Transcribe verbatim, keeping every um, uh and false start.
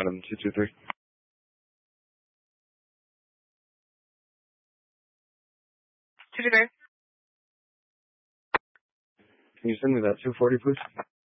Adam two two three. two two three. Can you send me that two forty, please?